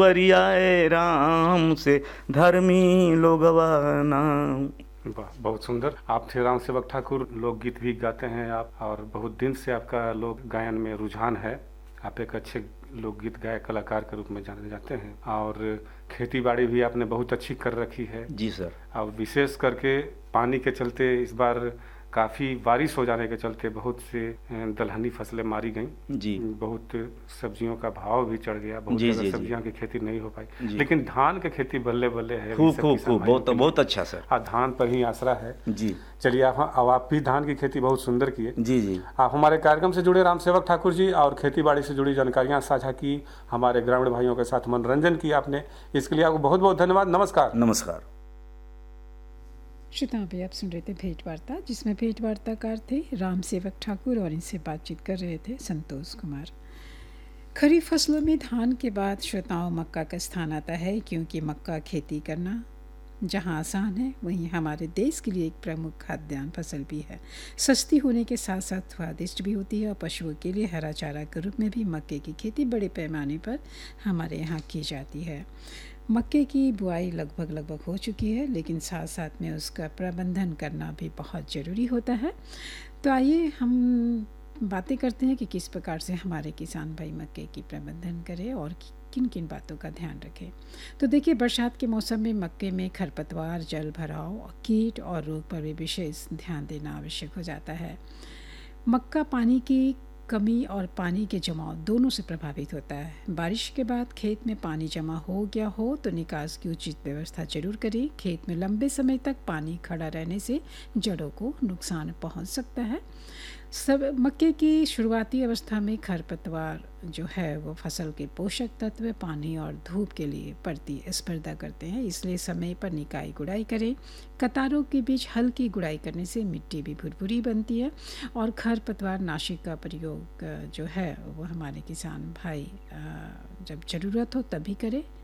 परियाए राम से धर्मी लोगवा नाम। वाह, बहुत सुंदर। आप थे राम सेवक ठाकुर, लोकगीत भी गाते हैं आप और बहुत दिन से आपका लोक गायन में रुझान है। आप एक अच्छे लोकगीत गायक कलाकार के रूप में जाने जाते हैं और खेती बाड़ी भी आपने बहुत अच्छी कर रखी है। जी सर। और विशेष करके पानी के चलते इस बार काफ़ी बारिश हो जाने के चलते बहुत से दलहनी फसलें मारी गईं जी। बहुत सब्जियों का भाव भी चढ़ गया, बहुत जी जगह जी सब्जियों की खेती नहीं हो पाई, जी। लेकिन धान की खेती बल्ले बल्ले है। खूब खूब खूब, बहुत अच्छा सर। हाँ, धान पर ही आसरा है जी। चलिए, आप भी धान की खेती बहुत सुंदर किए। जी जी। आप हमारे कार्यक्रम से जुड़े राम सेवक ठाकुर जी और खेती बाड़ी से जुड़ी जानकारियाँ साझा की, हमारे ग्रामीण भाइयों के साथ मनोरंजन किया आपने, इसके लिए आपको बहुत बहुत धन्यवाद। नमस्कार। नमस्कार। श्रोताओं पे आप सुन रहे थे भेंट वार्ता, जिसमें भेंट वार्ताकार थे राम सेवक ठाकुर और इनसे बातचीत कर रहे थे संतोष कुमार। खरीफ फसलों में धान के बाद श्रोताओं मक्का का स्थान आता है, क्योंकि मक्का खेती करना जहां आसान है वहीं हमारे देश के लिए एक प्रमुख खाद्यान्न फसल भी है। सस्ती होने के साथ साथ स्वादिष्ट भी होती है और पशुओं के लिए हरा चारा के रूप में भी मक्के की खेती बड़े पैमाने पर हमारे यहाँ की जाती है। मक्के की बुआई लगभग हो चुकी है, लेकिन साथ साथ में उसका प्रबंधन करना भी बहुत ज़रूरी होता है। तो आइए हम बातें करते हैं कि किस प्रकार से हमारे किसान भाई मक्के की प्रबंधन करें और किन किन बातों का ध्यान रखें। तो देखिए, बरसात के मौसम में मक्के में खरपतवार, जल भराव, कीट और रोग पर भी विशेष ध्यान देना आवश्यक हो जाता है। मक्का पानी की कमी और पानी के जमाव दोनों से प्रभावित होता है। बारिश के बाद खेत में पानी जमा हो गया हो तो निकास की उचित व्यवस्था जरूर करें। खेत में लंबे समय तक पानी खड़ा रहने से जड़ों को नुकसान पहुंच सकता है। सब मक्के की शुरुआती अवस्था में खरपतवार जो है वो फसल के पोषक तत्व, पानी और धूप के लिए प्रतिस्पर्धा करते हैं, इसलिए समय पर निकाई गुड़ाई करें। कतारों के बीच हल्की गुड़ाई करने से मिट्टी भी भुरभुरी बनती है और खरपतवार नाशक का प्रयोग जो है वो हमारे किसान भाई जब ज़रूरत हो तभी करें,